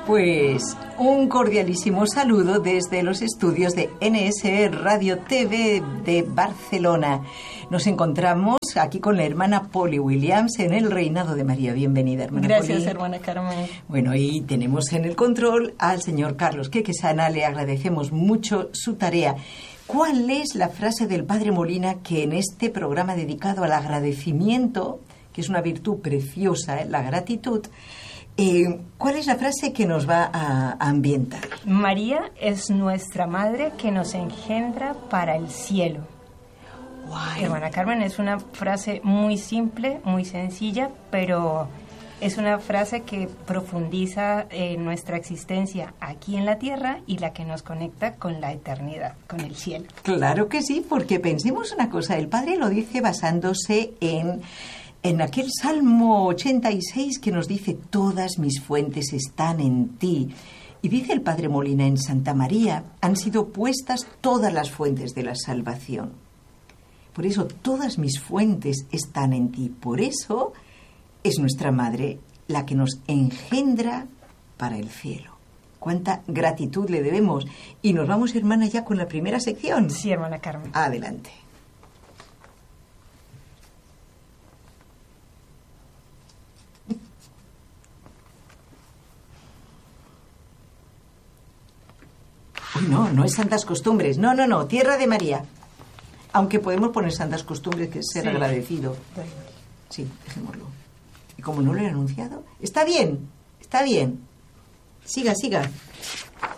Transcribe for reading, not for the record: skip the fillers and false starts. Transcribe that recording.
Pues un cordialísimo saludo desde los estudios de NS Radio TV de Barcelona. Nos encontramos aquí con la hermana Polly Williams en el Reinado de María. Bienvenida, hermana Polly. Gracias, hermana Carmen. Bueno, y tenemos en el control al señor Carlos Quequesana. Le agradecemos mucho su tarea. ¿Cuál es la frase del Padre Molina que en este programa dedicado al agradecimiento, que es una virtud preciosa, la gratitud, ¿cuál es la frase que nos va a ambientar? María es nuestra madre que nos engendra para el cielo. Guay. Hermana Carmen, es una frase muy simple, muy sencilla, pero es una frase que profundiza nuestra existencia aquí en la tierra y la que nos conecta con la eternidad, con el cielo. Claro que sí, porque pensemos una cosa, el Padre lo dice basándose en aquel Salmo 86 que nos dice: todas mis fuentes están en ti. Y dice el Padre Molina: en Santa María han sido puestas todas las fuentes de la salvación. Por eso todas mis fuentes están en ti. Por eso es nuestra Madre la que nos engendra para el cielo. Cuánta gratitud le debemos. Y nos vamos, hermana, ya con la primera sección. Sí, hermana Carmen. Adelante. Uy, no es Santas Costumbres. No, Tierra de María. Aunque podemos poner Santas Costumbres, que es ser agradecido. Sí, dejémoslo. Y como no lo he anunciado, está bien. Siga.